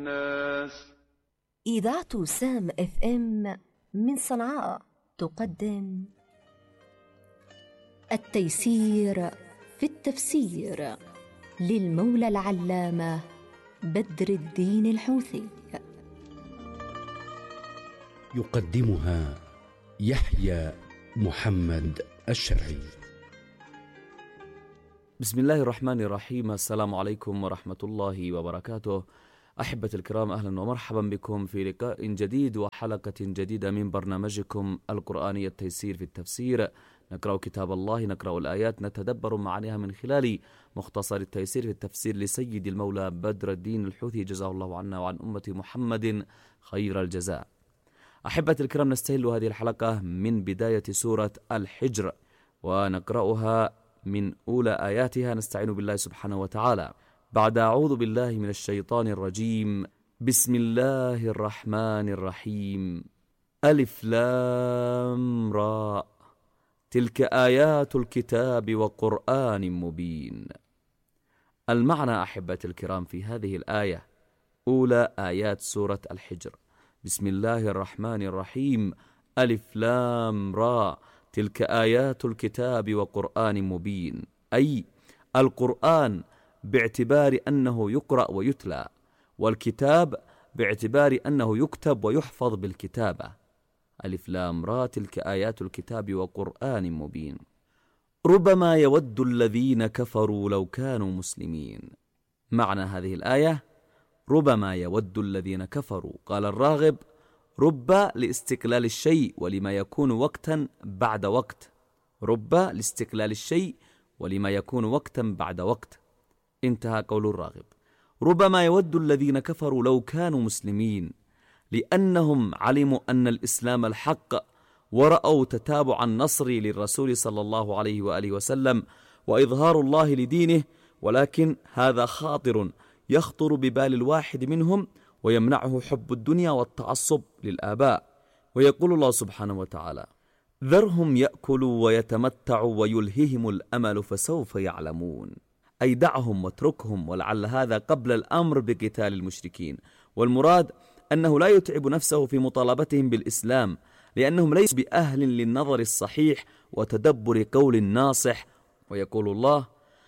الناس. إذاعة سام اف ام من صنعاء تقدم التيسير في التفسير للمولى العلامة بدر الدين الحوثي. يقدمها يحيى محمد الشرعي. بسم الله الرحمن الرحيم. السلام عليكم ورحمة الله وبركاته. أحبة الكرام، أهلا ومرحبا بكم في لقاء جديد وحلقة جديدة من برنامجكم القرآني التيسير في التفسير. نقرأ كتاب الله، نقرأ الآيات، نتدبر معانيها من خلال مختصر التيسير في التفسير لسيد المولى بدر الدين الحوثي، جزاه الله عنا وعن أمة محمد خير الجزاء. أحبة الكرام، نستهل هذه الحلقة من بداية سورة الحجر ونقرأها من أولى آياتها. نستعين بالله سبحانه وتعالى بعد أعوذ بالله من الشيطان الرجيم. بسم الله الرحمن الرحيم. ألف لام راء، تلك آيات الكتاب وقرآن مبين. المعنى أحبة الكرام في هذه الآية أولى آيات سورة الحجر. بسم الله الرحمن الرحيم. ألف لام راء، تلك آيات الكتاب وقرآن مبين، أي القرآن باعتبار أنه يقرأ ويتلى، والكتاب باعتبار أنه يكتب ويحفظ بالكتابة. ألف لام راء، تلك آيات الكتاب وقرآن مبين. ربما يود الذين كفروا لو كانوا مسلمين. معنى هذه الآية ربما يود الذين كفروا. قال الراغب: رب لاستقلال الشيء ولما يكون وقتا بعد وقت. رب لاستقلال الشيء ولما يكون وقتا بعد وقت. انتهى قول الراغب. ربما يود الذين كفروا لو كانوا مسلمين، لأنهم علموا أن الإسلام الحق، ورأوا تتابع النصر للرسول صلى الله عليه وآله وسلم وإظهار الله لدينه، ولكن هذا خاطر يخطر ببال الواحد منهم ويمنعه حب الدنيا والتعصب للآباء. ويقول الله سبحانه وتعالى: ذرهم يأكلوا ويتمتعوا ويلههم الأمل فسوف يعلمون. أي دعهم واتركهم، ولعل هذا قبل الأمر بقتال المشركين. والمراد أنه لا يتعب نفسه في مطالبتهم بالإسلام، لأنهم ليسوا بأهل للنظر الصحيح وتدبر قول الناصح. ويقول الله: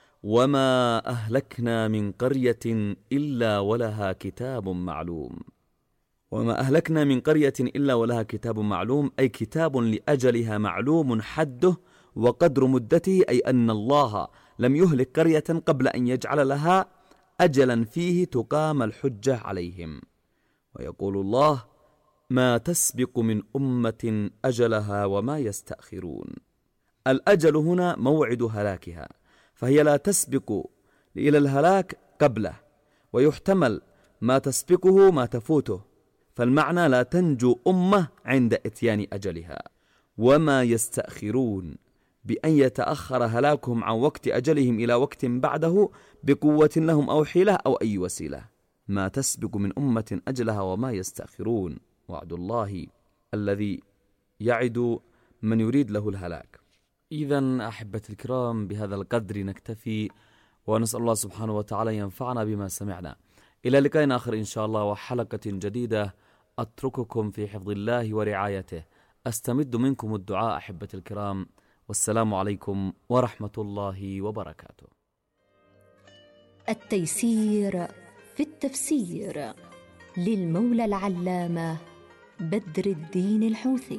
وما أهلكنا من قرية إلا ولها كتاب معلوم. وما أهلكنا من قرية إلا ولها كتاب معلوم، أي كتاب لأجلها معلوم حده وقدر مدته، أي أن الله لم يهلك قرية قبل أن يجعل لها أجلا فيه تقام الحجة عليهم. ويقول الله: ما تسبق من أمة أجلها وما يستأخرون. الأجل هنا موعد هلاكها، فهي لا تسبق إلى الهلاك قبله، ويحتمل ما تسبقه ما تفوته، فالمعنى لا تنجو أمة عند إتيان أجلها. وما يستأخرون، بأن يتأخر هلاكهم عن وقت أجلهم إلى وقت بعده بقوة لهم أو حيلة أو أي وسيلة. ما تسبق من أمة أجلها وما يستأخرون، وعد الله الذي يعد من يريد له الهلاك. إذن أحبة الكرام، بهذا القدر نكتفي، ونسأل الله سبحانه وتعالى ينفعنا بما سمعنا. إلى لقاء آخر إن شاء الله وحلقة جديدة. أترككم في حفظ الله ورعايته. أستمد منكم الدعاء أحبة الكرام، والسلام عليكم ورحمة الله وبركاته. التيسير في التفسير للمولى العلامة بدر الدين الحوثي.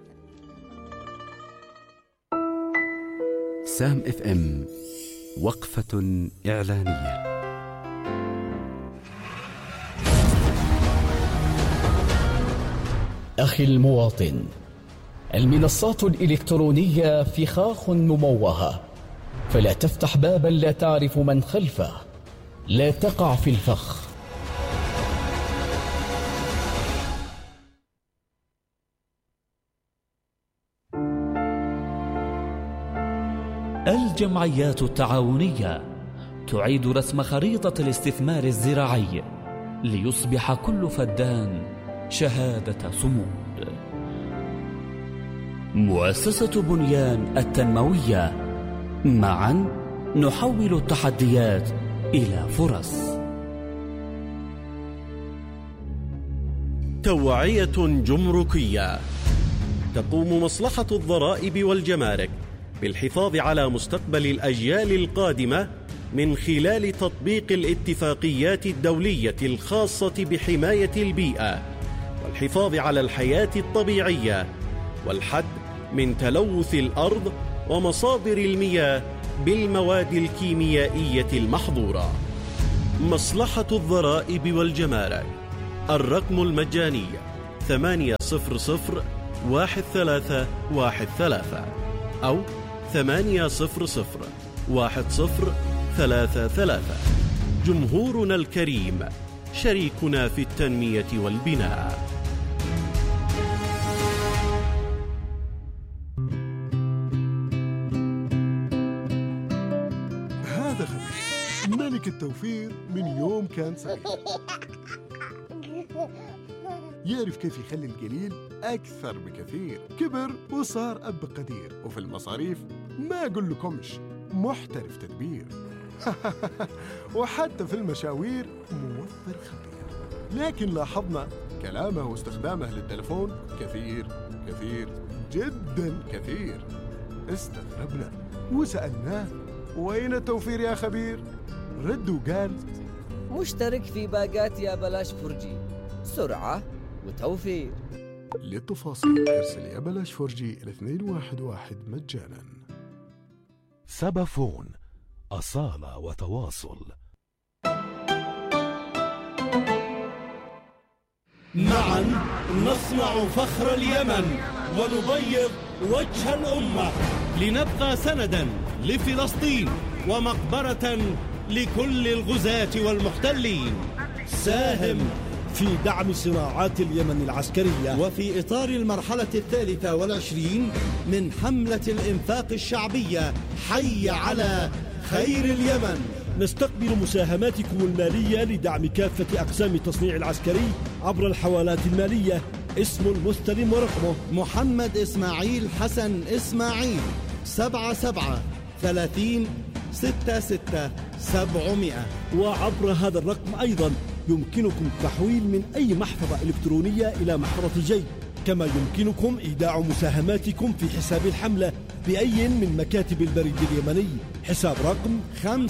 سام اف ام، وقفة إعلانية. أخي المواطن، المنصات الإلكترونية فخاخ مموهة، فلا تفتح بابا لا تعرف من خلفه، لا تقع في الفخ. الجمعيات التعاونية تعيد رسم خريطة الاستثمار الزراعي ليصبح كل فدان شهادة صمود. مؤسسة بنيان التنموية، معا نحول التحديات إلى فرص. توعية جمركية. تقوم مصلحة الضرائب والجمارك بالحفاظ على مستقبل الأجيال القادمة من خلال تطبيق الاتفاقيات الدولية الخاصة بحماية البيئة والحفاظ على الحياة الطبيعية والحد من تلوث الأرض ومصادر المياه بالمواد الكيميائية المحظورة. مصلحة الضرائب والجمارك. الرقم المجاني 800-1313 أو 800-1033. جمهورنا الكريم شريكنا في التنمية والبناء. هذا خبير ملك التوفير من يوم كان صغير، يعرف كيف يخلي القليل أكثر بكثير. كبر وصار أب قدير، وفي المصاريف ما أقول لكمش محترف تدبير. وحتى في المشاوير موفر خبير. لكن لاحظنا كلامه واستخدامه للتلفون كثير كثير جدا كثير. استغربنا وسألناه وين التوفير يا خبير؟ رد وقال مشترك في باقات يا بلاش فرجي، سرعة وتوفير. للتفاصيل ارسل يا بلاش فرجي 211 مجانا. سبافون، أصالة وتواصل. معا نصنع فخر اليمن ونبيض وجه الأمة، لنبقى سندا لفلسطين ومقبرة لكل الغزاة والمحتلين. ساهم في دعم صناعات اليمن العسكرية، وفي إطار المرحلة 23 من حملة الإنفاق الشعبية حي على خير اليمن. نستقبل مساهماتكم المالية لدعم كافة أقسام التصنيع العسكري عبر الحوالات المالية. اسم المستلم ورقمه محمد إسماعيل حسن إسماعيل 77-30-66-700. وعبر هذا الرقم أيضا يمكنكم التحويل من أي محفظة إلكترونية إلى محفظة جيب، كما يمكنكم إيداع مساهماتكم في حساب الحملة بأي من مكاتب البريد اليمني. حساب رقم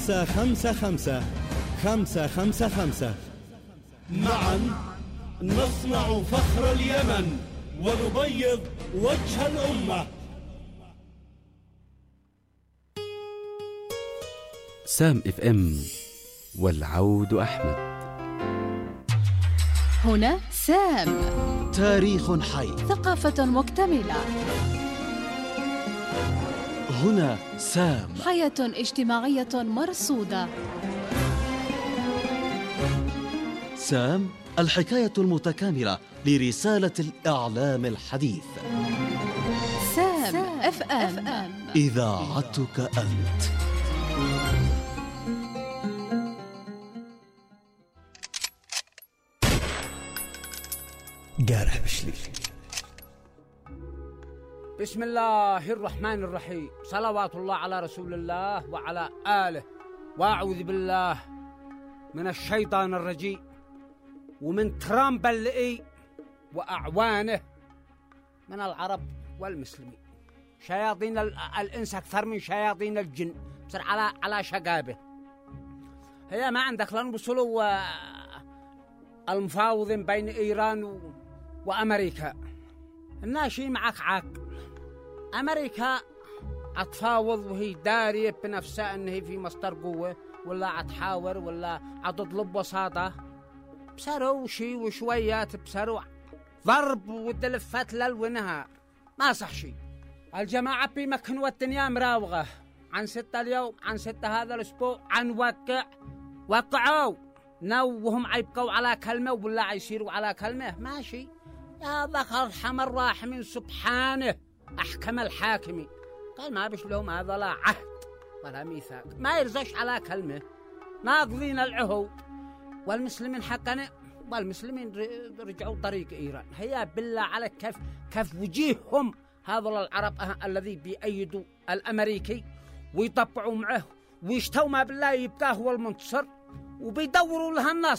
555-555. معا نصنع فخر اليمن ونبيض وجه الأمة. سام اف ام والعود أحمد. هنا سام، تاريخ حي، ثقافة مكتملة. هنا سام، حياة اجتماعية مرصودة. سام، الحكاية المتكاملة لرسالة الإعلام الحديث. سام اف ام، إذاعتك أنت. قارح بشلي. بسم الله الرحمن الرحيم، صلوات الله على رسول الله وعلى آله، وأعوذ بالله من الشيطان الرجيم ومن ترامب اللئي وأعوانه من العرب والمسلمين. شياطين الإنس أكثر من شياطين الجن، بصير على شقابه. هي ما عندك لن بصلوا المفاوضين بين إيران وأمريكا. الناشي معك عاقل. أمريكا أتفاوض وهي دارية بنفسها أنه في مصدر قوة، ولا أتحاور ولا أتطلب وساطة. بسروا شي وشويات، بسروا ضرب ودلفات للونها، ما صح شي. الجماعة بيمكنوا الدنيا مراوغة عن 6 اليوم، عن 6 هذا الأسبوع، عن وقعوا وهم عيبقوا على كلمة ولا عيصيروا على كلمة. ماشي يا ذكر ارحم الراحمين سبحانه أحكم الحاكمين. قال ما بش لهم هذا لا عهد ولا ميثاق، ما يرزش على كلمة، ناقضين العهود. والمسلمين حقنا، والمسلمين رجعوا طريق إيران. هيا بالله على كيف وجيههم هذول العرب الذي بيأيدوا الأمريكي ويطبعوا معه ويشتوا ما بالله يبقى هو المنتصر، وبيدوروا لها النصر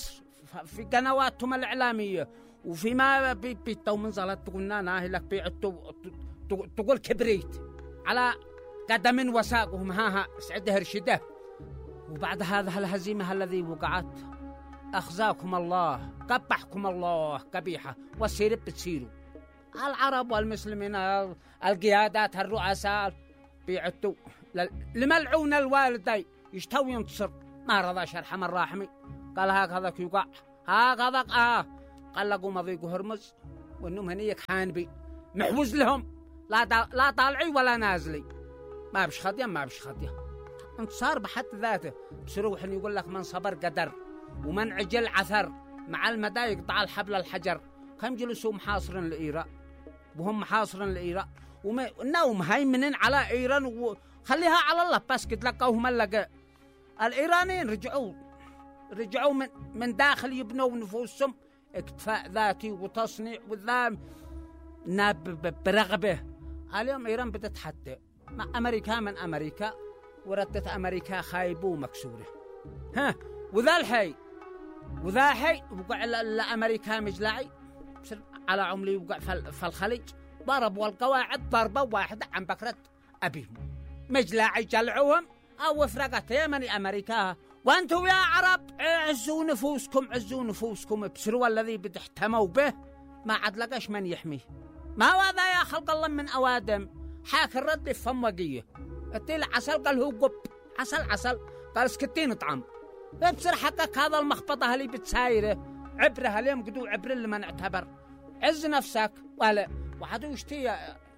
في قنواتهم الإعلامية وفيما بيتو من زلط تقولنا ناهي لك بيعتو تقول كبريت على قدم وساقهم ها سعد هرشده. وبعد هذا الهزيمة الذي وقعت أخزاكم الله، قبحكم الله قبيحة، والسير بتسيروا العرب والمسلمين القيادات الرؤساء بيعتوا لملعون الوالدي يشتوي ينتصر. ما رضى شرحم الراحمي قال هكذا يوقع هكذا قال لقوا مضيق هرمز وانهم هنيك حانبي محوز لهم لا طالعي ولا نازلي، ما بش خديه ما بش خديه. انتصار بحد ذاته، بسروح يقول لك من صبر قدر ومن عجل عثر، مع المدى يقطع الحبل الحجر. كم جلسوا محاصرين الإيراء وهم محاصرين الإيراء ونوم هيمنين على إيران وخليها على الله، بس قد لقوهم اللقاء. الإيرانيين رجعوا من داخل يبنوا نفوسهم اكتفاء ذاتي وتصنيع والذام برغبه. اليوم إيران بتتحدى مع أمريكا من أمريكا، وردت أمريكا خايبة ومكسورة. وذا الحي وقع لأمريكا مجلعي على عملي وقع في الخليج، ضربوا القواعد ضربة واحدة عن بكرة أبيهم مجلعي جلعوهم أو فرقت يمني أمريكا. وأنتم يا عرب عزوا نفوسكم بسروا الذي بتحتموا به، ما عاد لقاش من يحميه. ما هذا يا خلق الله من أوادم حاك الرد في فم وقية التيل عسل قال هو قب عسل قال سكتين طعم. بسر حقك هذا المخبطة اللي بتسايره عبرها اليوم قدو عبر اللي ما نعتبر. عز نفسك ولا وحدو يشتي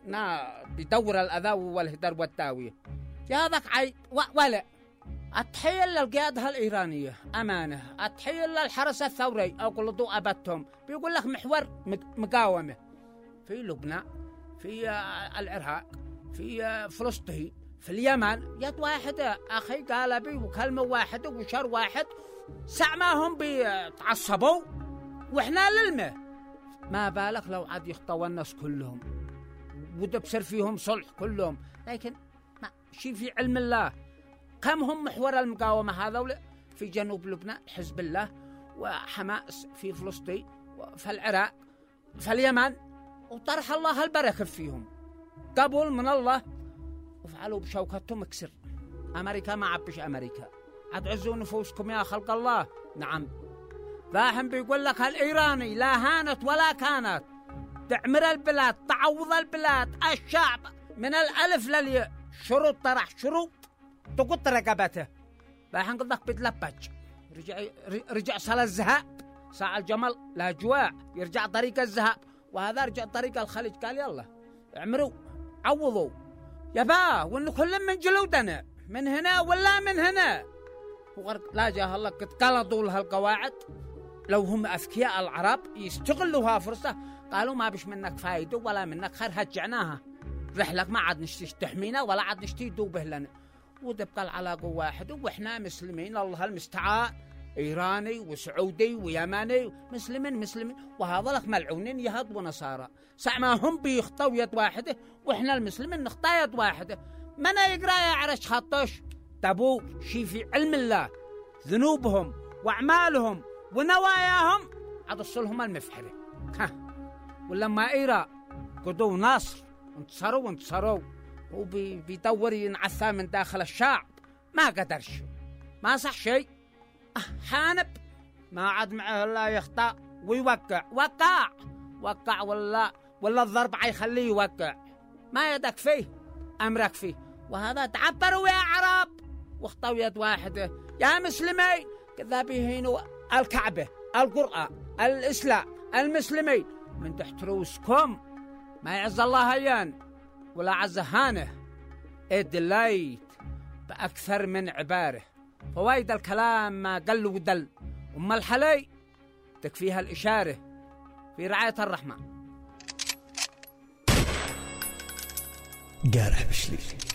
بدور الأذى والهدر والتاوية يا هذاك عيب ولا. التحية للقيادة الإيرانية أمانة، التحية للحرس الثوري أو قلدو أبتهم. بيقول لك محور مقاومة في لبنان، في العراق، في فلسطين، في اليمن. يد واحدة أخي قال بي وكلمة واحدة وشر واحد سعماهم بيتعصبوا وإحنا للمه. ما بالك لو عاد يخطوا الناس كلهم وده بصير فيهم صلح كلهم. لكن شي في علم الله كم هم محور المقاومة هذا في جنوب لبنان حزب الله وحماس، في فلسطين وفي العراق في اليمن، وطرح الله البركة فيهم قبول من الله وفعلوا بشوكتهم اكسر. أمريكا ما عبش أمريكا، عاد عزوا نفوسكم يا خلق الله. نعم ذاهم بيقول لك الإيراني لا هانت ولا كانت تعمر البلاد تعوض البلاد الشعب من الألف للياء، شروط طرح شروط تقط رقبته. ذاهم قدك بتلبج رجع صار الذهاب ساعة الجمل لا جواع يرجع طريق الذهاب، وهذا رجع طريق الخليج قال يلا اعمروا عوضوا يبا وإن كل من جلودنا من هنا ولا من هنا. لا جاه الله قد قلطوا لها القواعد. لو هم أذكياء العرب يستغلوها فرصة قالوا ما بش منك فايدة ولا منك خير هجعناها رحلك ما عاد نشتي تحمينا ولا عاد نشتي دوبه لنا، وتبقى العلاقة واحد وإحنا مسلمين الله المستعان، إيراني وسعودي ويماني مسلمين وهذا لك ملعونين يهود ونصارى ساعة ما هم بيخطوا يد واحدة وإحنا المسلمين نخطا يد واحدة. من يقرأ يعرش خطش تبو شي في علم الله ذنوبهم وأعمالهم ونواياهم عضصلهم المفحرة. ولما إيران قدوا ناصر انتصروا وبيدور ينعثى من داخل الشعب ما قدرش ما صح شيء. حانب ما عاد معه لا يخطأ ويوقع وقع ولا الضرب يخليه يوقع. ما يدك فيه أمرك فيه. وهذا تعبروا يا عرب واخطوا يد واحدة يا مسلمين كذا بيهينوا الكعبة القرآن الإسلام المسلمين من تحت رؤوسكم. ما يعز الله هيان ولا عز هانه ادليت بأكثر من عباره. فوايد الكلام ما قل ودل، أما الحلي تكفيها الإشارة في رعاية الرحمن. قارح بشلي